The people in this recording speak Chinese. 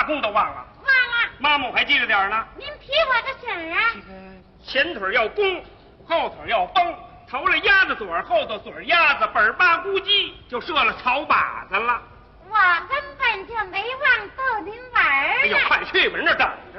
功都忘了。 忘了。 妈妈我还记着点呢。 您批我个醒啊？ 前腿要弓，后腿要绷，头了鸭子嘴，后头嘴鸭子，本八咕叽就射了草靶子了。 我根本就没忘逗您玩儿。 哎呦，快去吧，人这等